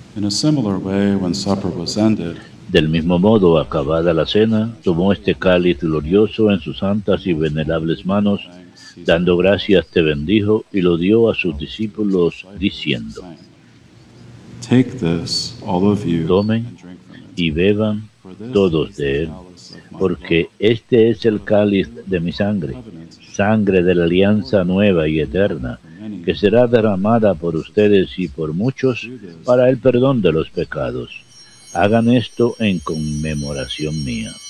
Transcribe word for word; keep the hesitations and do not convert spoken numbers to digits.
In a similar way, when supper was ended, Del mismo modo, acabada la cena, tomó este cáliz glorioso en sus santas y venerables manos, thanks, he said, dando gracias te bendijo y lo dio a sus discípulos, diciendo, saying, "Take this, all of you, tomen and drink from it. y beban For this todos is the de él, chalice of my blood, porque este es el of the cáliz new de mi sangre, covenant, sangre de la alianza nueva y poured eterna, for many que será for the derramada por forgiveness of ustedes y sins. por muchos Do this para el in perdón de los remembrance of me." pecados. Hagan esto en conmemoración mía.